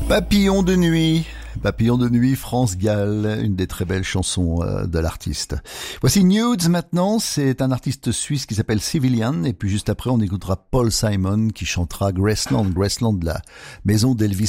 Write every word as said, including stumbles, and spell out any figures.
Papillon de nuit, Papillon de nuit, France Gall, une des très belles chansons euh, de l'artiste. Voici Nudes maintenant, c'est un artiste suisse qui s'appelle Civilian, et puis juste après on écoutera Paul Simon qui chantera Graceland, Graceland, la maison d'Elvis